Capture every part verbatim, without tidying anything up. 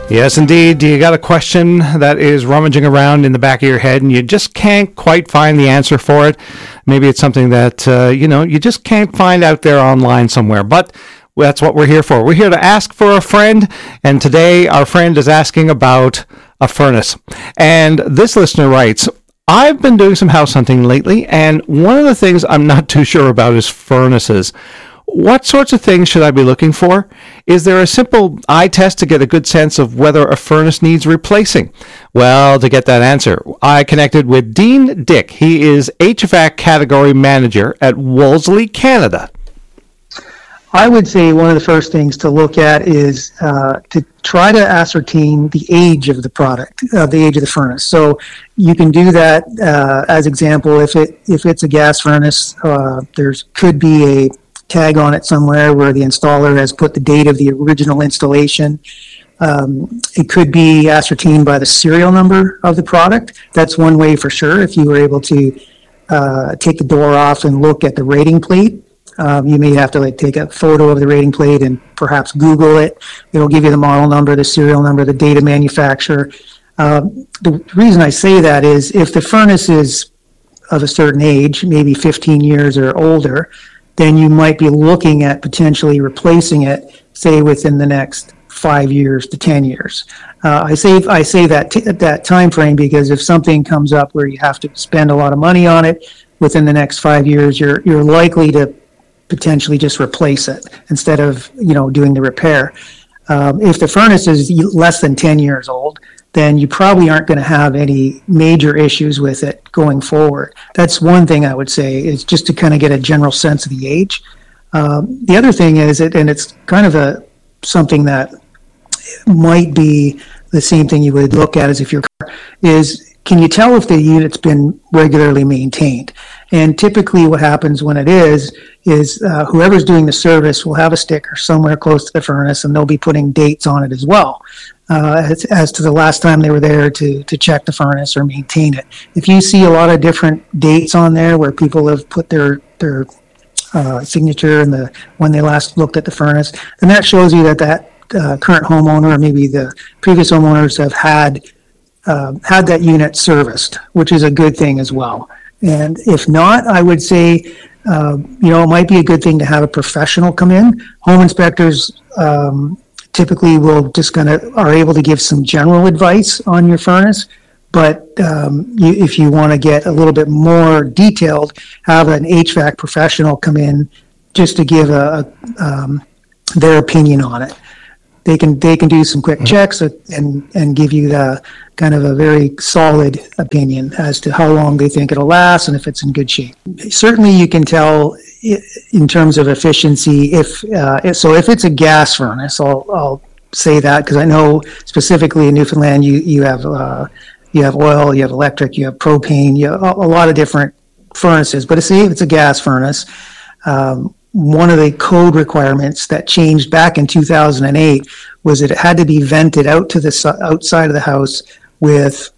Yes, indeed. You got a question that is rummaging around in the back of your head and you just can't quite find the answer for it. Maybe it's something that, uh, you know, you just can't find out there online somewhere. But that's what we're here for. We're here to ask for a friend. And today our friend is asking about a furnace. And this listener writes, I've been doing some house hunting lately, and one of the things I'm not too sure about is furnaces. What sorts of things should I be looking for? Is there a simple eye test to get a good sense of whether a furnace needs replacing? Well, to get that answer, I connected with Dean Dick. He is H V A C Category Manager at Wolseley, Canada. I would say one of the first things to look at is uh, to try to ascertain the age of the product, uh, the age of the furnace. So you can do that uh, as example. If it if it's a gas furnace, uh, there's could be a tag on it somewhere where the installer has put the date of the original installation. Um, it could be ascertained by the serial number of the product. That's one way for sure. If you were able to uh, take the door off and look at the rating plate, um, you may have to like take a photo of the rating plate and perhaps Google it. It'll give you the model number, the serial number, the date of manufacturer. Um, the reason I say that is if the furnace is of a certain age, maybe fifteen years or older, then you might be looking at potentially replacing it, say within the next five years to ten years. Uh, I say I say that t- that time frame because if something comes up where you have to spend a lot of money on it within the next five years, you're you're likely to potentially just replace it instead of you know doing the repair. Um, if the furnace is less than ten years old, then you probably aren't going to have any major issues with it going forward. That's one thing I would say is just to kind of get a general sense of the age. Um, the other thing is, it, and it's kind of a something that might be the same thing you would look at as if your car is, can you tell if the unit's been regularly maintained? And typically what happens when it is, is uh, whoever's doing the service will have a sticker somewhere close to the furnace and they'll be putting dates on it as well. Uh, as, as to the last time they were there to, to check the furnace or maintain it. If you see a lot of different dates on there where people have put their their uh, signature and the when they last looked at the furnace, then that shows you that that uh, current homeowner or maybe the previous homeowners have had uh, had that unit serviced, which is a good thing as well. And if not, I would say uh, you know it might be a good thing to have a professional come in. Home inspectors. Um, typically will just kind of are able to give some general advice on your furnace, but um, you, if you want to get a little bit more detailed, have an H V A C professional come in just to give a, a um, their opinion on it. They can they can do some quick checks and and give you the kind of a very solid opinion as to how long they think it'll last and if it's in good shape. Certainly, you can tell in terms of efficiency if, uh, if so if it's a gas furnace. I'll I'll say that because I know specifically in Newfoundland you you have uh, you have oil, you have electric, you have propane, you have a, a lot of different furnaces. But say if it's a gas furnace. Um, One of the code requirements that changed back in two thousand eight was that it had to be vented out to the outside of the house with,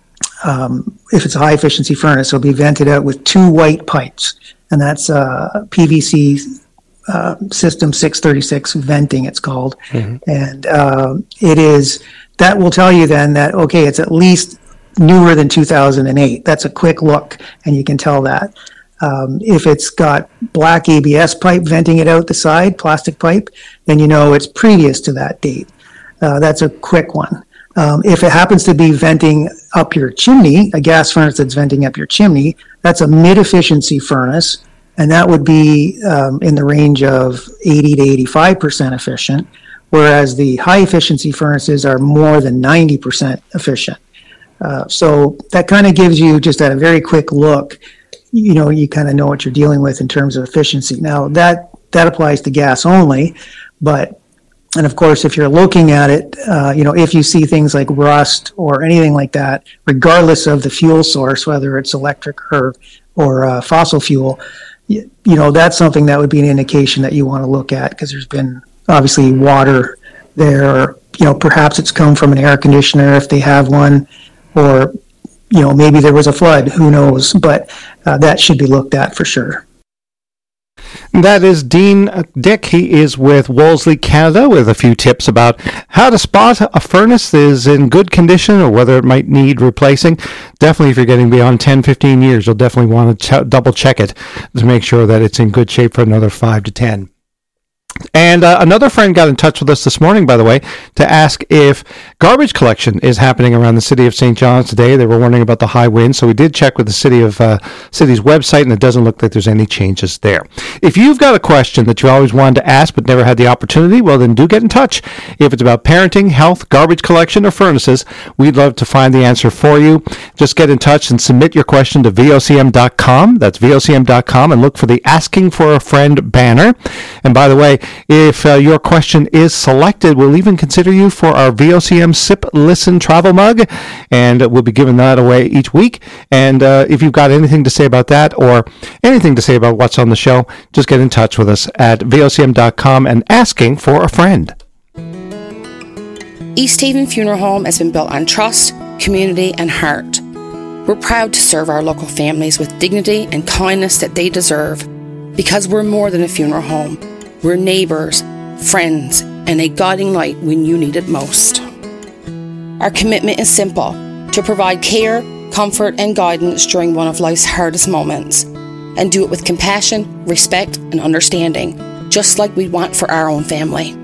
um, if it's a high efficiency furnace, it'll be vented out with two white pipes, and that's uh, P V C uh, system six thirty-six venting. It's called, mm-hmm. and uh, it is that will tell you then that okay, it's at least newer than two thousand eight. That's a quick look, and you can tell that. Um, if it's got black A B S pipe venting it out the side, plastic pipe, then you know it's previous to that date. Uh, that's a quick one. Um, if it happens to be venting up your chimney, a gas furnace that's venting up your chimney, that's a mid-efficiency furnace, and that would be um, in the range of eighty to eighty-five percent efficient, whereas the high-efficiency furnaces are more than ninety percent efficient. Uh, so that kind of gives you just a very quick look. You know, you kind of know what you're dealing with in terms of efficiency. Now, that that applies to gas only, but, and of course, if you're looking at it, uh, you know, if you see things like rust or anything like that, regardless of the fuel source, whether it's electric or, or uh, fossil fuel, you, you know, that's something that would be an indication that you want to look at because there's been obviously water there, or, you know, perhaps it's come from an air conditioner if they have one, or you know, maybe there was a flood, who knows, but uh, that should be looked at for sure. That is Dean Dick. He is with Wolseley Canada with a few tips about how to spot a furnace that is in good condition or whether it might need replacing. Definitely, if you're getting beyond ten, fifteen years, you'll definitely want to ch- double check it to make sure that it's in good shape for another five to ten. And uh, another friend got in touch with us this morning, by the way, to ask if garbage collection is happening around the city of Saint John's today. They were wondering about the high wind, so we did check with the city of uh, city's website, and it doesn't look like there's any changes there. If you've got a question that you always wanted to ask but never had the opportunity, well, then do get in touch. If it's about parenting, health, garbage collection, or furnaces, we'd love to find the answer for you. Just get in touch and submit your question to V O C M dot com. That's V O C M dot com, and look for the Asking for a Friend banner. And by the way, if uh, your question is selected, we'll even consider you for our V O C M Sip Listen travel mug, and we'll be giving that away each week. And uh, if you've got anything to say about that or anything to say about what's on the show, just get in touch with us at V O C M dot com and Asking for a Friend. East Haven Funeral Home has been built on trust, community, and heart. We're proud to serve our local families with dignity and kindness that they deserve, because we're more than a funeral home. We're neighbours, friends, and a guiding light when you need it most. Our commitment is simple: to provide care, comfort, and guidance during one of life's hardest moments, and do it with compassion, respect, and understanding, just like we want for our own family.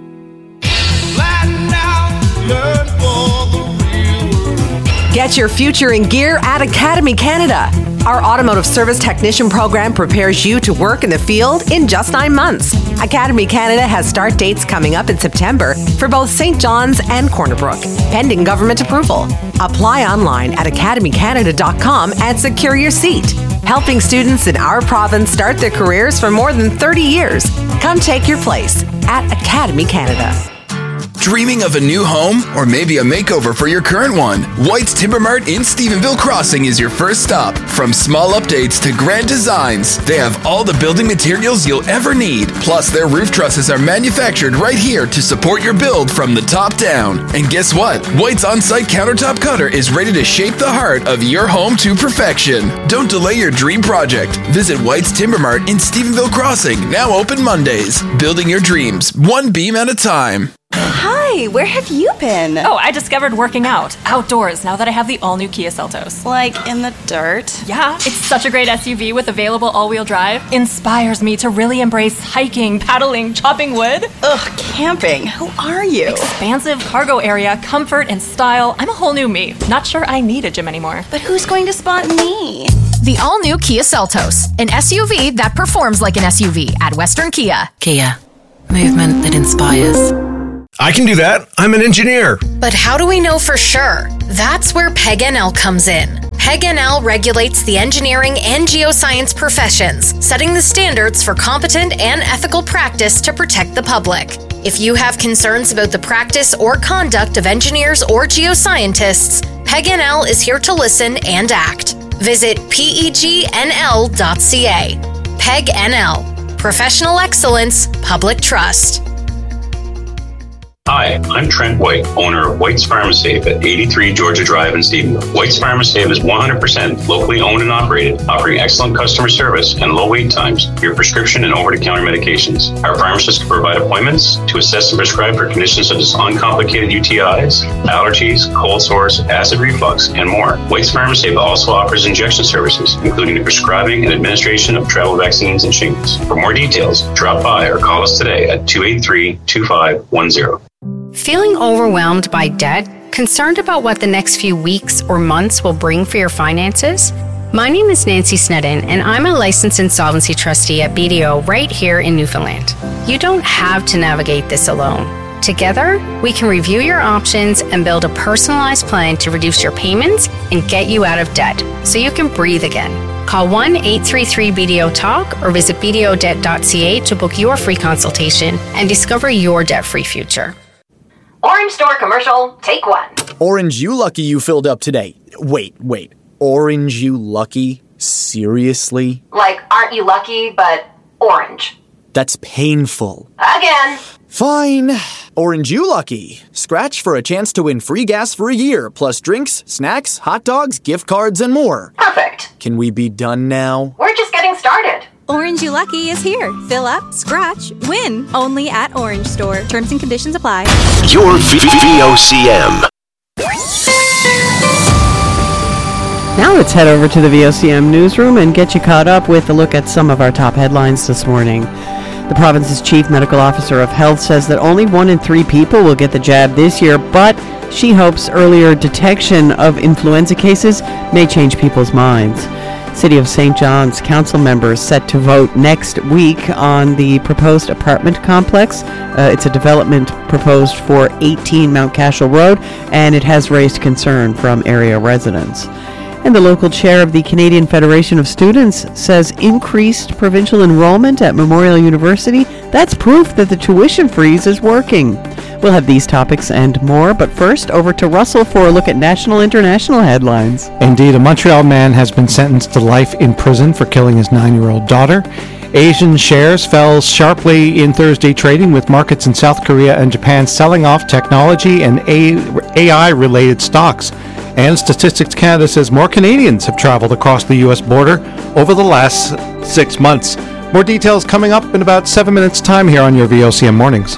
Get your future in gear at Academy Canada. Our automotive service technician program prepares you to work in the field in just nine months. Academy Canada has start dates coming up in September for both Saint John's and Corner Brook, pending government approval. Apply online at academy canada dot com and secure your seat. Helping students in our province start their careers for more than thirty years. Come take your place at Academy Canada. Dreaming of a new home or maybe a makeover for your current one? White's Timber Mart in Stephenville Crossing is your first stop. From small updates to grand designs, they have all the building materials you'll ever need. Plus, their roof trusses are manufactured right here to support your build from the top down. And guess what? White's on-site countertop cutter is ready to shape the heart of your home to perfection. Don't delay your dream project. Visit White's Timber Mart in Stephenville Crossing, now open Mondays. Building your dreams, one beam at a time. Hi, where have you been? Oh, I discovered working out outdoors now that I have the all-new Kia Seltos. Like in the dirt? Yeah, it's such a great S U V with available all-wheel drive. Inspires me to really embrace hiking, paddling, chopping wood. Ugh, camping. Who are you? Expansive cargo area, comfort and style. I'm a whole new me. Not sure I need a gym anymore. But who's going to spot me? The all-new Kia Seltos, an S U V that performs like an S U V at Western Kia. Kia, movement that inspires. I can do that. I'm an engineer. But how do we know for sure? That's where P E G N L comes in. P E G N L regulates the engineering and geoscience professions, setting the standards for competent and ethical practice to protect the public. If you have concerns about the practice or conduct of engineers or geoscientists, P E G N L is here to listen and act. Visit P E G N L dot C A. P E G N L. Professional excellence, public trust. Hi, I'm Trent White, owner of White's Pharmasafe at eighty-three Georgia Drive in Stephenville. White's Pharmasafe is one hundred percent locally owned and operated, offering excellent customer service and low wait times for your prescription and over-the-counter medications. Our pharmacists can provide appointments to assess and prescribe for conditions such as uncomplicated U T Is, allergies, cold sores, acid reflux, and more. White's Pharmasafe also offers injection services, including the prescribing and administration of travel vaccines and shingles. For more details, drop by or call us today at two eight three, two five one zero. Feeling overwhelmed by debt? Concerned about what the next few weeks or months will bring for your finances? My name is Nancy Snedden, and I'm a licensed insolvency trustee at B D O right here in Newfoundland. You don't have to navigate this alone. Together, we can review your options and build a personalized plan to reduce your payments and get you out of debt so you can breathe again. Call one eight three three B D O talk or visit b d o debt dot c a to book your free consultation and discover your debt-free future. Orange Store commercial, take one. Orange, you lucky you filled up today. Wait, wait. Orange, you lucky? Seriously? Like, aren't you lucky, but orange. That's painful. Again. Fine. Orange, you lucky. Scratch for a chance to win free gas for a year, plus drinks, snacks, hot dogs, gift cards, and more. Perfect. Can we be done now? We're just getting started. Orange You Lucky is here. Fill up, scratch, win. Only at Orange Store. Terms and conditions apply. Your V O C M. Now let's head over to the V O C M newsroom and get you caught up with a look at some of our top headlines this morning. The province's chief medical officer of health says that only one in three people will get the jab this year, but she hopes earlier detection of influenza cases may change people's minds. City of Saint John's council members set to vote next week on the proposed apartment complex. Uh, it's a development proposed for eighteen Mount Cashel Road, and it has raised concern from area residents. And the local chair of the Canadian Federation of Students says increased provincial enrollment at Memorial University, that's proof that the tuition freeze is working. We'll have these topics and more, but first, over to Russell for a look at national international headlines. Indeed, a Montreal man has been sentenced to life in prison for killing his nine-year-old daughter. Asian shares fell sharply in Thursday trading, with markets in South Korea and Japan selling off technology and A I-related stocks. And Statistics Canada says more Canadians have traveled across the U S border over the last six months. More details coming up in about seven minutes' time here on your V O C M Mornings.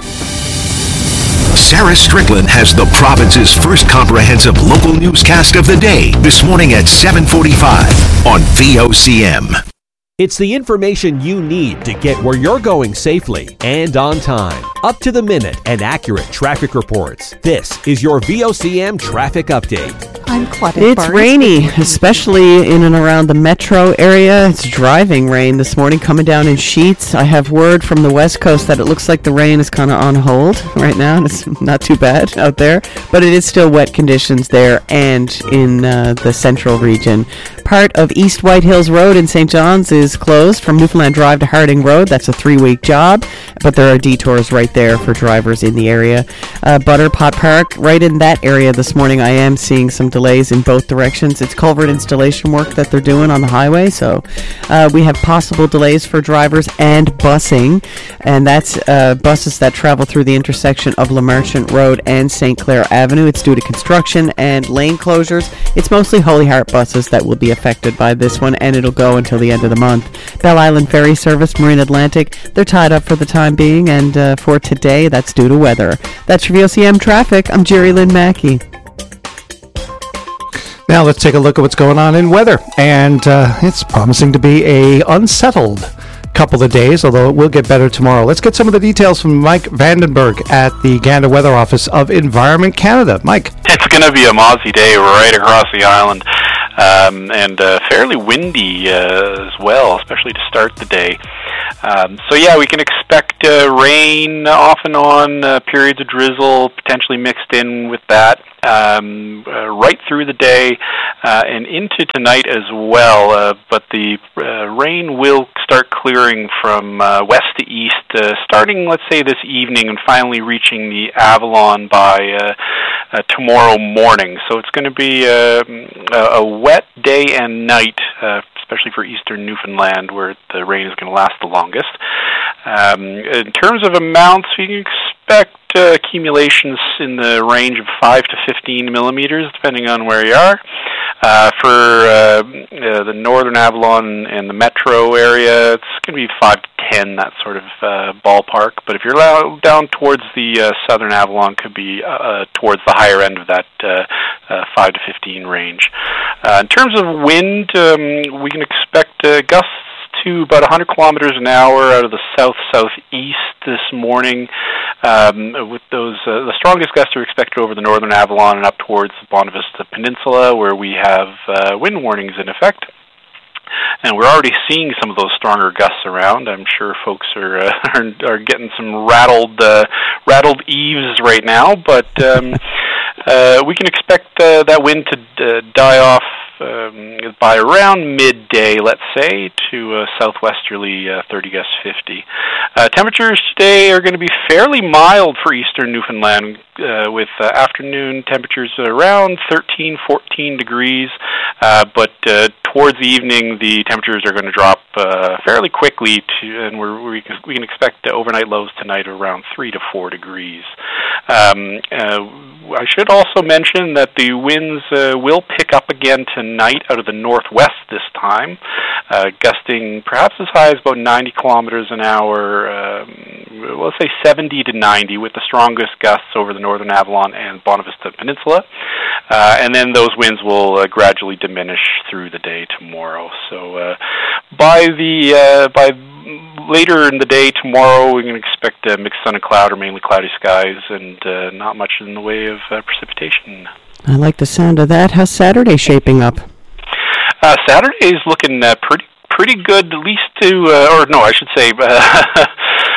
Sarah Strickland has the province's first comprehensive local newscast of the day this morning at seven forty-five on V O C M. It's the information you need to get where you're going safely and on time. Up to the minute and accurate traffic reports. This is your V O C M Traffic Update. I'm Claudette It's Barnes. Rainy, especially in and around the metro area. It's driving rain this morning, coming down in sheets. I have word from the West Coast that it looks like the rain is kind of on hold right now. And it's not too bad out there, but it is still wet conditions there and in uh, the central region. Part of East White Hills Road in Saint John's is closed from Newfoundland Drive to Harding Road. That's a three-week job, but there are detours right there for drivers in the area. Uh, Butterpot Park, right in that area this morning, I am seeing some delays in both directions. It's culvert installation work that they're doing on the highway, so uh, we have possible delays for drivers and busing, and that's uh, buses that travel through the intersection of Le Marchant Road and Saint Clair Avenue. It's due to construction and lane closures. It's mostly Holy Heart buses that will be affected by this one, and it'll go until the end of the month. Belle Island Ferry Service, Marine Atlantic, they're tied up for the time being, and uh, for today, that's due to weather. That's your V O C M Traffic. I'm Jerry Lynn Mackey. Now let's take a look at what's going on in weather, and uh, it's promising to be a unsettled couple of days, although it will get better tomorrow. Let's get some of the details from Mike Vandenberg at the Gander Weather Office of Environment Canada. Mike. It's going to be a mozzie day right across the island, um, and uh, fairly windy uh, as well, especially to start the day. Um, so yeah, we can expect uh, rain off and on, uh, periods of drizzle potentially mixed in with that um, uh, right through the day uh, and into tonight as well. Uh, but the uh, rain will start clearing from uh, west to east, uh, starting, let's say, this evening and finally reaching the Avalon by uh, uh, tomorrow morning. So it's going to be uh, a, a wet day and night, uh, especially for eastern Newfoundland, where the rain is going to last the longest. Um, in terms of amounts, we can expect uh, accumulations in the range of five to fifteen millimeters, depending on where you are. Uh, for uh, uh, the northern Avalon and the metro area, it's going to be five to ten, that sort of uh, ballpark. But if you're down towards the uh, southern Avalon, could be uh, towards the higher end of that uh, uh, five to fifteen range. Uh, in terms of wind, um, we can expect uh, gusts to about one hundred kilometers an hour out of the south-southeast this morning. Um, with those, uh, the strongest gusts are expected over the northern Avalon and up towards the Bonavista Peninsula, where we have uh, wind warnings in effect. And we're already seeing some of those stronger gusts around. I'm sure folks are uh, are, are getting some rattled uh, rattled eaves right now, but um, uh, we can expect uh, that wind to uh, die off um, by around midday, let's say, to uh, southwesterly uh, thirty gust fifty. Uh, temperatures today are going to be fairly mild for eastern Newfoundland, uh, with uh, afternoon temperatures around thirteen, fourteen degrees, uh, but uh, towards the evening the temperatures are going to drop uh, fairly quickly, to, and we're, we, can, we can expect uh, overnight lows tonight of around three to four degrees. Um, uh, I should also mention that the winds uh, will pick up again tonight out of the northwest this time, uh, gusting perhaps as high as about ninety kilometers an hour, um, let's say seventy to ninety, with the strongest gusts over the northern Avalon and Bonavista Peninsula. Uh, and then those winds will uh, gradually diminish through the day tomorrow. So uh, by the uh, by later in the day tomorrow, we can expect uh, mixed sun and cloud or mainly cloudy skies, and uh, not much in the way of uh, precipitation. I like the sound of that. How's Saturday shaping up? Uh, Saturday is looking uh, pretty pretty good, at least to, uh, or no, I should say, uh,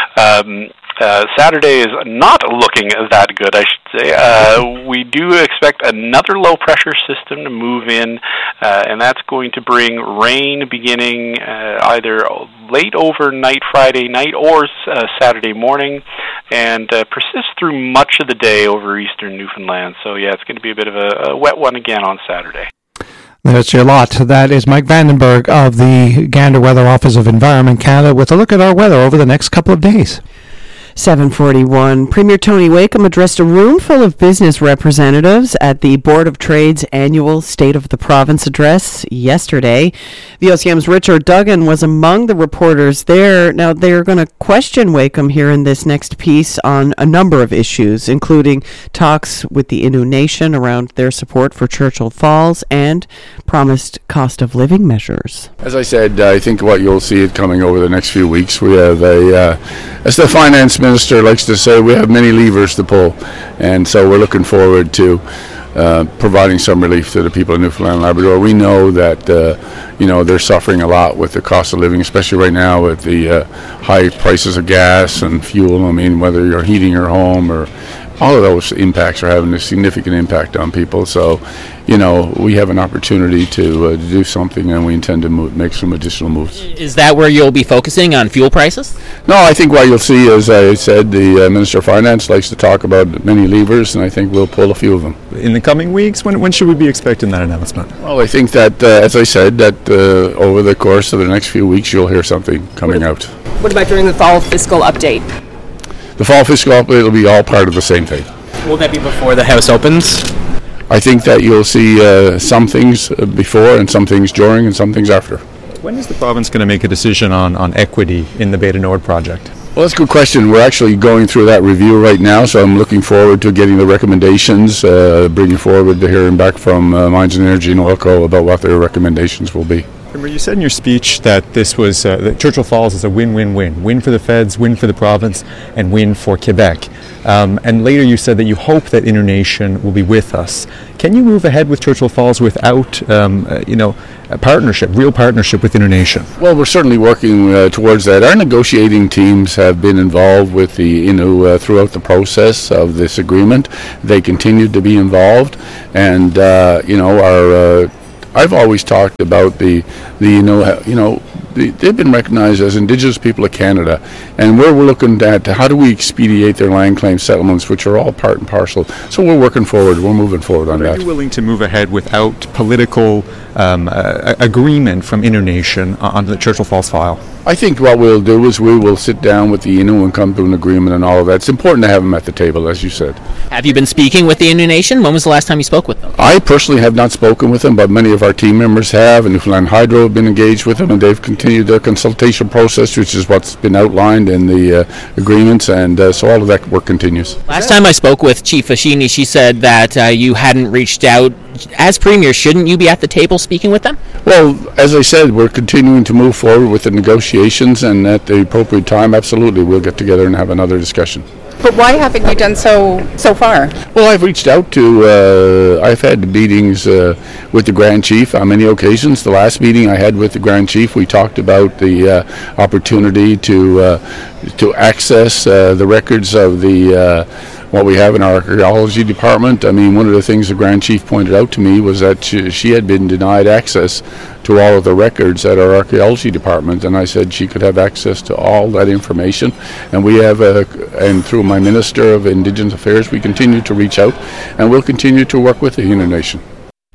um, uh, Saturday is not looking that good, I should say. Uh, we do expect another low-pressure system to move in, uh, and that's going to bring rain beginning uh, either late overnight Friday night or uh, Saturday morning, and uh, persist through much of the day over eastern Newfoundland. So, yeah, it's going to be a bit of a, a wet one again on Saturday. That's your lot. That is Mike Vandenberg of the Gander Weather Office of Environment Canada with a look at our weather over the next couple of days. seven forty-one. Premier Tony Wakeham addressed a room full of business representatives at the Board of Trade's annual State of the Province address yesterday. V O C M's Richard Duggan was among the reporters there. Now, they're going to question Wakeham here in this next piece on a number of issues, including talks with the Innu Nation around their support for Churchill Falls and promised cost of living measures. As I said, I think what you'll see it coming over the next few weeks, we have a, uh, as the finance minister likes to say, we have many levers to pull, and so we're looking forward to uh, providing some relief to the people of Newfoundland and Labrador. We know that uh, you know they're suffering a lot with the cost of living, especially right now with the uh, high prices of gas and fuel. I mean, whether you're heating your home or all of those impacts are having a significant impact on people. So, you know, we have an opportunity to, uh, to do something, and we intend to move, make some additional moves. Is that where you'll be focusing on fuel prices? No, I think what you'll see, as I said, the uh, Minister of Finance likes to talk about many levers, and I think we'll pull a few of them. In the coming weeks, when when should we be expecting that announcement? Well, I think that, uh, as I said, that uh, over the course of the next few weeks, you'll hear something coming what, out. What about during the fall fiscal update? The fall fiscal update will be all part of the same thing. Will that be before the House opens? I think that you'll see uh, some things before and some things during and some things after. When is the province going to make a decision on, on equity in the Beta Nord project? Well, that's a good question. We're actually going through that review right now, so I'm looking forward to getting the recommendations, uh, bringing forward the hearing back from uh, Mines and Energy and Oilco about what their recommendations will be. Remember, you said in your speech that this was uh, that Churchill Falls is a win-win-win. Win for the feds, win for the province, and win for Quebec. Um, and later you said that you hope that Innu Nation will be with us. Can you move ahead with Churchill Falls without, um, uh, you know, a partnership, real partnership with Innu Nation? Well, we're certainly working uh, towards that. Our negotiating teams have been involved with the Innu uh, throughout the process of this agreement. They continue to be involved, and uh, you know, our. Uh, I've always talked about the, the you know, you know, the, they've been recognized as Indigenous people of Canada, and we're, we're looking at how do we expedite their land claim settlements, which are all part and parcel. So we're working forward. We're moving forward on but that. Are you willing to move ahead without political um, uh, agreement from Innu Nation on the Churchill Falls file? I think what we'll do is we will sit down with the Innu and come to an agreement and all of that. It's important to have them at the table, as you said. Have you been speaking with the Innu Nation? When was the last time you spoke with them? I personally have not spoken with them, but many of our team members have, and Newfoundland Hydro have been engaged with them, and they've continued their consultation process, which is what's been outlined in the uh, agreements, and uh, so all of that work continues. Last time I spoke with Chief Fashini, she said that uh, you hadn't reached out. As Premier, shouldn't you be at the table speaking with them? Well, as I said, we're continuing to move forward with the negotiations, and at the appropriate time, absolutely, we'll get together and have another discussion. But why haven't you done so so far? Well, I've reached out to, uh, I've had meetings uh, with the Grand Chief on many occasions. The last meeting I had with the Grand Chief, we talked about the uh, opportunity to uh, to access uh, the records of the uh, what we have in our archaeology department. I mean, one of the things the Grand Chief pointed out to me was that she, she had been denied access to all of the records at our archaeology department, and I said she could have access to all that information. And we have, a, and through my Minister of Indigenous Affairs, we continue to reach out, and we'll continue to work with the Innu Nation.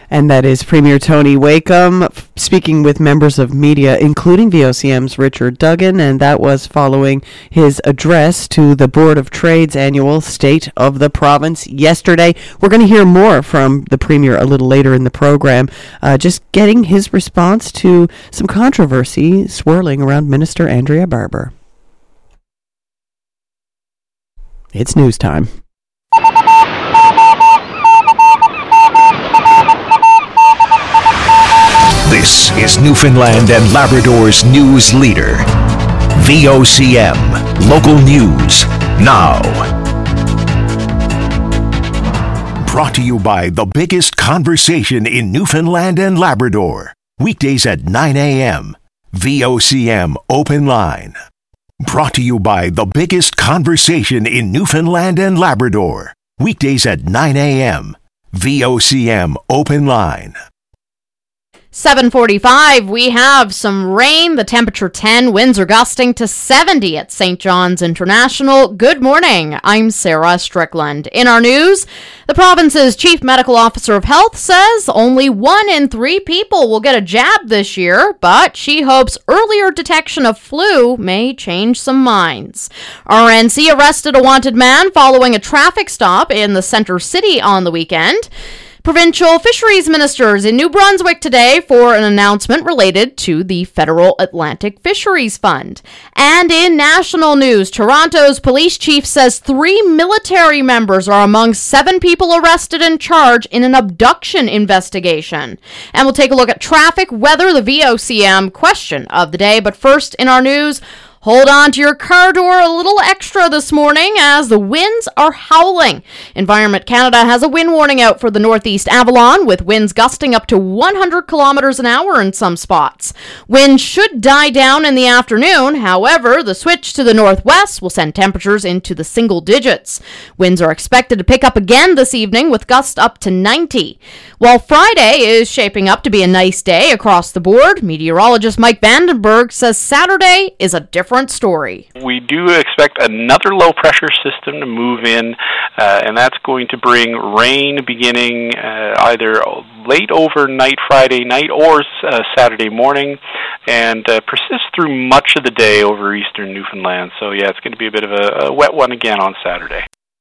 And that is Premier Tony Wakeham speaking with members of media, including V O C M's Richard Duggan, and that was following his address to the Board of Trade's annual State of the Province yesterday. We're going to hear more from the Premier a little later in the program, uh, just getting his response to some controversy swirling around Minister Andrea Barber. It's news time. This is Newfoundland and Labrador's news leader. V O C M, local news, now. Brought to you by the biggest conversation in Newfoundland and Labrador. Weekdays at nine a.m. V O C M Open Line. Brought to you by the biggest conversation in Newfoundland and Labrador. Weekdays at nine a.m. V O C M Open Line. seven forty-five, we have some rain, the temperature ten, winds are gusting to seventy at Saint John's International. Good morning, I'm Sarah Strickland. In our news, the province's Chief Medical Officer of Health says only one in three people will get a jab this year, but she hopes earlier detection of flu may change some minds. R N C arrested a wanted man following a traffic stop in the Centre City on the weekend. Provincial fisheries ministers in New Brunswick today for an announcement related to the Federal Atlantic Fisheries Fund. And in national news, Toronto's police chief says three military members are among seven people arrested and charged in an abduction investigation. And we'll take a look at traffic, weather, the V O C M question of the day. But first in our news, hold on to your car door a little extra this morning as the winds are howling. Environment Canada has a wind warning out for the Northeast Avalon with winds gusting up to one hundred kilometers an hour in some spots. Winds should die down in the afternoon. However, the switch to the northwest will send temperatures into the single digits. Winds are expected to pick up again this evening with gusts up to ninety. While Friday is shaping up to be a nice day across the board, meteorologist Mike Vandenberg says Saturday is a different story. We do expect another low pressure system to move in, uh, and that's going to bring rain beginning uh, either late overnight Friday night or uh, Saturday morning, and uh, persist through much of the day over eastern Newfoundland. So yeah, it's going to be a bit of a, a wet one again on Saturday.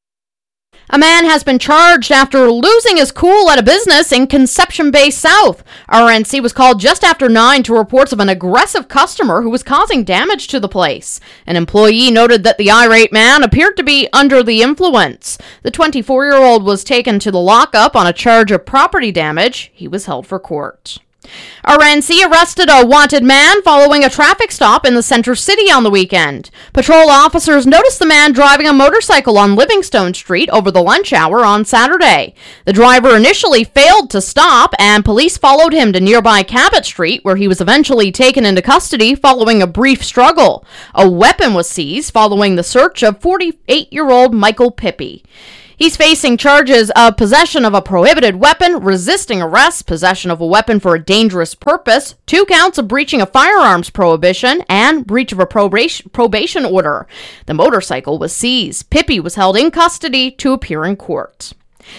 A man has been charged after losing his cool at a business in Conception Bay South. R N C was called just after nine to reports of an aggressive customer who was causing damage to the place. An employee noted that the irate man appeared to be under the influence. The twenty-four-year-old was taken to the lockup on a charge of property damage. He was held for court. R N C arrested a wanted man following a traffic stop in the Centre City on the weekend. Patrol officers noticed the man driving a motorcycle on Livingstone Street over the lunch hour on Saturday. The driver initially failed to stop, and police followed him to nearby Cabot Street, where he was eventually taken into custody following a brief struggle. A weapon was seized following the search of forty-eight-year-old Michael Pippy. He's facing charges of possession of a prohibited weapon, resisting arrest, possession of a weapon for a dangerous purpose, two counts of breaching a firearms prohibition, and breach of a probation, probation order. The motorcycle was seized. Pippy was held in custody to appear in court.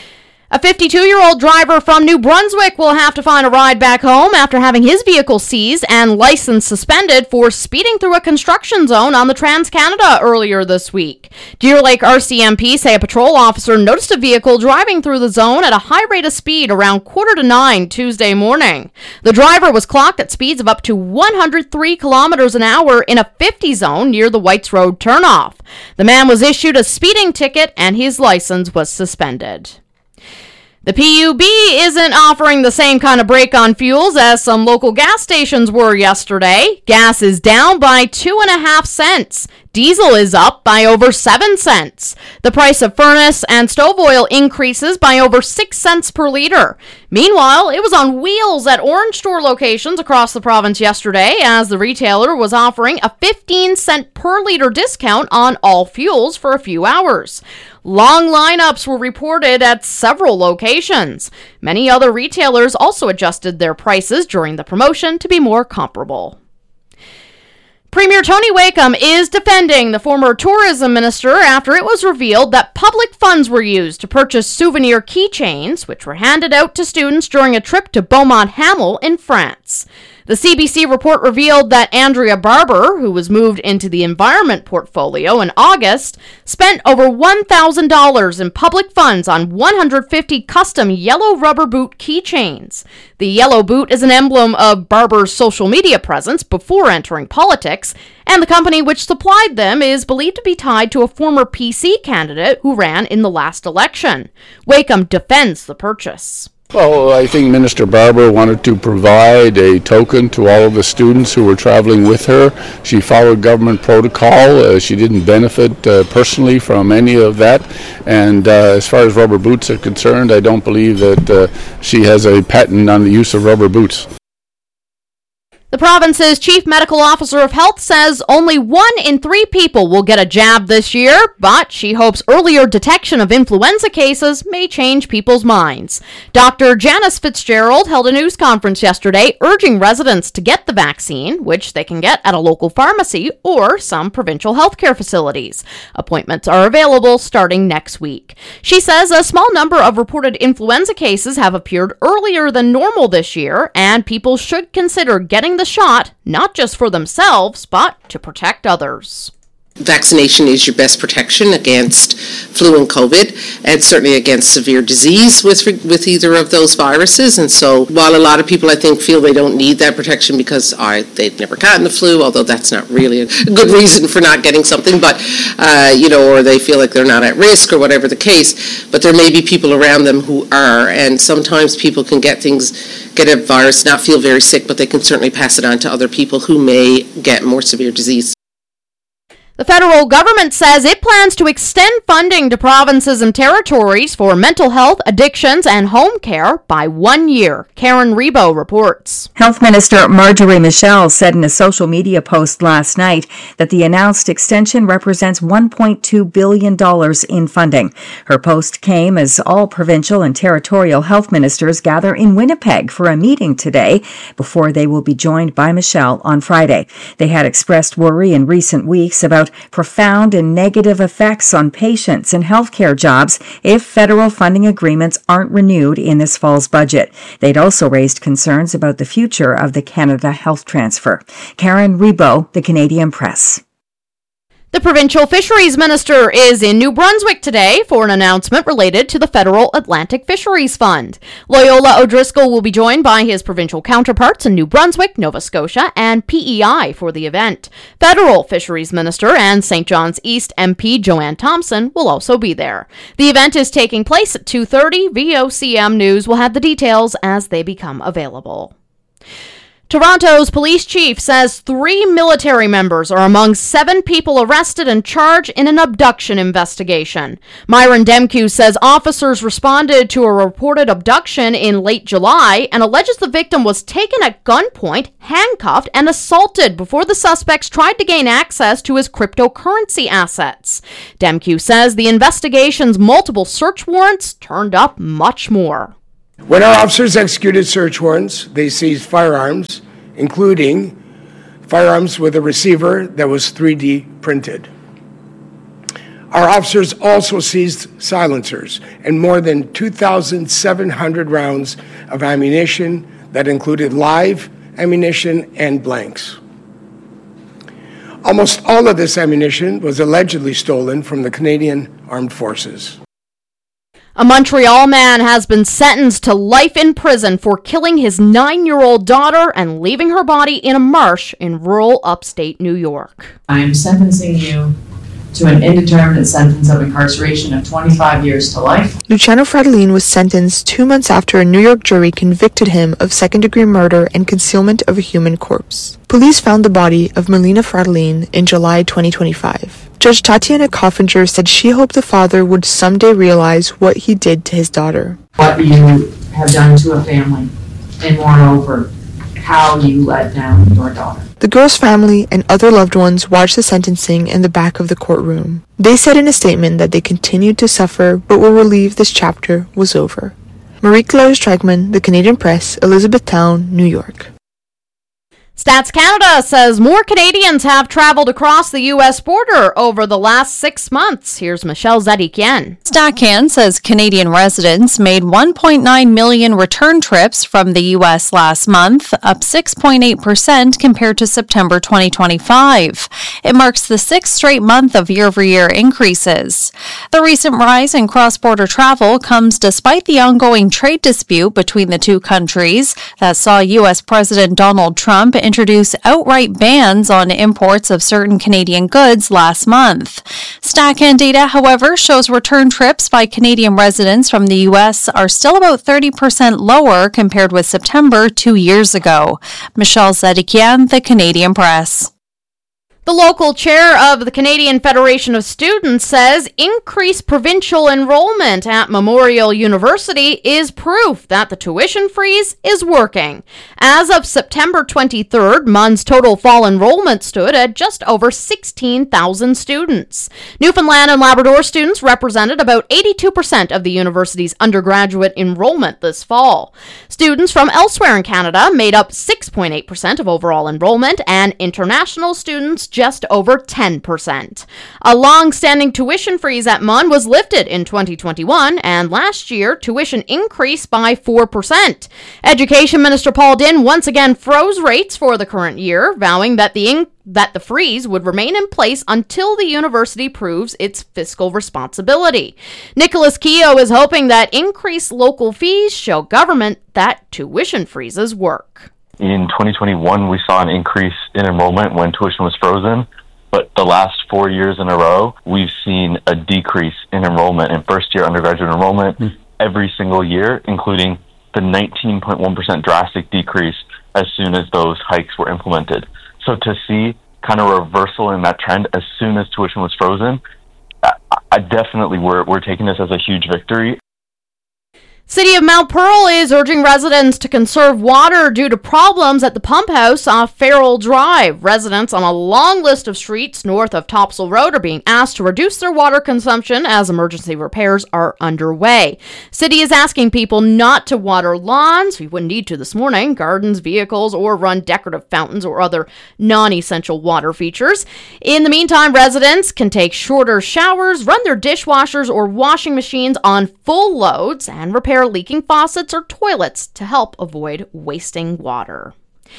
A fifty-two-year-old driver from New Brunswick will have to find a ride back home after having his vehicle seized and license suspended for speeding through a construction zone on the Trans-Canada earlier this week. Deer Lake R C M P say a patrol officer noticed a vehicle driving through the zone at a high rate of speed around quarter to nine Tuesday morning. The driver was clocked at speeds of up to one hundred three kilometers an hour in a fifty zone near the Whites Road turnoff. The man was issued a speeding ticket and his license was suspended. The P U B isn't offering the same kind of break on fuels as some local gas stations were yesterday. Gas is down by two and a half cents. Diesel is up by over seven cents. The price of furnace and stove oil increases by over six cents per liter. Meanwhile, it was on wheels at Orange Store locations across the province yesterday as the retailer was offering a fifteen cent per liter discount on all fuels for a few hours. Long lineups were reported at several locations. Many other retailers also adjusted their prices during the promotion to be more comparable. Premier Tony Wakeham is defending the former tourism minister after it was revealed that public funds were used to purchase souvenir keychains, which were handed out to students during a trip to Beaumont-Hamel in France. The C B C report revealed that Andrea Barber, who was moved into the environment portfolio in August, spent over one thousand dollars in public funds on one hundred fifty custom yellow rubber boot keychains. The yellow boot is an emblem of Barber's social media presence before entering politics, and the company which supplied them is believed to be tied to a former P C candidate who ran in the last election. Wakeham defends the purchase. Well, I think Minister Barber wanted to provide a token to all of the students who were traveling with her. She followed government protocol. Uh, she didn't benefit uh, personally from any of that. And uh, as far as rubber boots are concerned, I don't believe that uh, she has a patent on the use of rubber boots. The province's chief medical officer of health says only one in three people will get a jab this year, but she hopes earlier detection of influenza cases may change people's minds. Doctor Janice Fitzgerald held a news conference yesterday urging residents to get the vaccine, which they can get at a local pharmacy or some provincial healthcare facilities. Appointments are available starting next week. She says a small number of reported influenza cases have appeared earlier than normal this year, and people should consider getting the shot, not just for themselves, but to protect others. Vaccination is your best protection against flu and COVID, and certainly against severe disease with with either of those viruses. And so while a lot of people, I think, feel they don't need that protection because uh, they've never gotten the flu, although that's not really a good reason for not getting something, but, uh, you know, or they feel like they're not at risk or whatever the case, but there may be people around them who are, and sometimes people can get things, get a virus, not feel very sick, but they can certainly pass it on to other people who may get more severe disease. The federal government says it plans to extend funding to provinces and territories for mental health, addictions, and home care by one year. Karen Rebo reports. Health Minister Marjorie Michel said in a social media post last night that the announced extension represents one point two billion dollars in funding. Her post came as all provincial and territorial health ministers gather in Winnipeg for a meeting today before they will be joined by Michel on Friday. They had expressed worry in recent weeks about profound and negative effects on patients and healthcare jobs if federal funding agreements aren't renewed in this fall's budget. They'd also raised concerns about the future of the Canada Health Transfer. Karen Rebo, The Canadian Press. The provincial fisheries minister is in New Brunswick today for an announcement related to the Federal Atlantic Fisheries Fund. Loyola O'Driscoll will be joined by his provincial counterparts in New Brunswick, Nova Scotia, and P E I for the event. Federal Fisheries Minister and Saint John's East M P Joanne Thompson will also be there. The event is taking place at two thirty. V O C M News will have the details as they become available. Toronto's police chief says three military members are among seven people arrested and charged in an abduction investigation. Myron Demkew says officers responded to a reported abduction in late July and alleges the victim was taken at gunpoint, handcuffed, and assaulted before the suspects tried to gain access to his cryptocurrency assets. Demkew says the investigation's multiple search warrants turned up much more. When our officers executed search warrants, they seized firearms, including firearms with a receiver that was three D printed. Our officers also seized silencers and more than two thousand seven hundred rounds of ammunition that included live ammunition and blanks. Almost all of this ammunition was allegedly stolen from the Canadian Armed Forces. A Montreal man has been sentenced to life in prison for killing his nine-year-old daughter and leaving her body in a marsh in rural upstate New York. I am sentencing you to an indeterminate sentence of incarceration of twenty-five years to life. Luciano Fratellin was sentenced two months after a New York jury convicted him of second-degree murder and concealment of a human corpse. Police found the body of Melina Fratellin in July twenty twenty-five. Judge Tatiana Coffinger said she hoped the father would someday realize what he did to his daughter. What you have done to a family, and moreover, how you let down your daughter. The girl's family and other loved ones watched the sentencing in the back of the courtroom. They said in a statement that they continued to suffer but were relieved this chapter was over. Marie-Claire Stregman, The Canadian Press, Elizabethtown, New York. Stats Canada says more Canadians have traveled across the U S border over the last six months. Here's Michelle Zedikian. StatCan says Canadian residents made one point nine million return trips from the U S last month, up six point eight percent compared to September twenty twenty-five. It marks the sixth straight month of year-over-year increases. The recent rise in cross-border travel comes despite the ongoing trade dispute between the two countries that saw U S President Donald Trump introduce outright bans on imports of certain Canadian goods last month. StatCan data, however, shows return trips by Canadian residents from the U S are still about thirty percent lower compared with September two years ago. Michelle Zedikian, The Canadian Press. The local chair of the Canadian Federation of Students says increased provincial enrollment at Memorial University is proof that the tuition freeze is working. As of September twenty-third, M U N's total fall enrollment stood at just over sixteen thousand students. Newfoundland and Labrador students represented about eighty-two percent of the university's undergraduate enrollment this fall. Students from elsewhere in Canada made up six point eight percent of overall enrollment, and international students just over ten percent. A long-standing tuition freeze at M U N was lifted in twenty twenty-one, and last year, tuition increased by four percent. Education Minister Paul Dinn once again froze rates for the current year, vowing that the in- that the freeze would remain in place until the university proves its fiscal responsibility. Nicholas Keogh is hoping that increased local fees show government that tuition freezes work. In twenty twenty-one, we saw an increase in enrollment when tuition was frozen, but the last four years in a row, we've seen a decrease in enrollment in first-year undergraduate enrollment mm. every single year, including the nineteen point one percent drastic decrease as soon as those hikes were implemented. So to see kind of a reversal in that trend as soon as tuition was frozen, I, I definitely, we're, we're taking this as a huge victory. City of Mount Pearl is urging residents to conserve water due to problems at the pump house off Farrell Drive. Residents on a long list of streets north of Topsail Road are being asked to reduce their water consumption as emergency repairs are underway. City is asking people not to water lawns, we wouldn't need to this morning, gardens, vehicles, or run decorative fountains or other non-essential water features. In the meantime, residents can take shorter showers, run their dishwashers or washing machines on full loads, and repair leaking faucets or toilets to help avoid wasting water.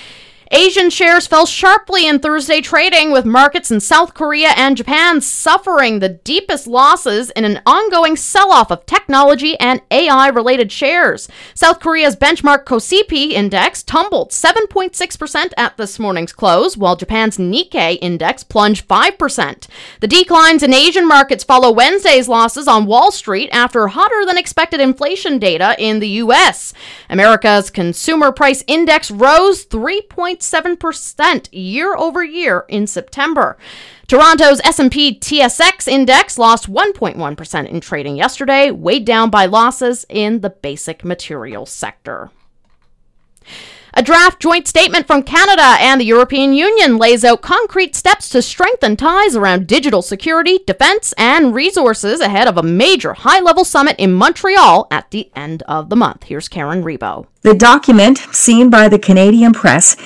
Asian shares fell sharply in Thursday trading, with markets in South Korea and Japan suffering the deepest losses in an ongoing sell-off of technology and A I-related shares. South Korea's benchmark Kospi index tumbled seven point six percent at this morning's close, while Japan's Nikkei index plunged five percent. The declines in Asian markets follow Wednesday's losses on Wall Street after hotter-than-expected inflation data in the U S. America's consumer price index rose three point seven percent year over year in September. Toronto's S and P T S X index lost one point one percent in trading yesterday, weighed down by losses in the basic materials sector. A draft joint statement from Canada and the European Union lays out concrete steps to strengthen ties around digital security, defense, and resources ahead of a major high-level summit in Montreal at the end of the month. Here's Karen Rebo. The document, seen by the Canadian press,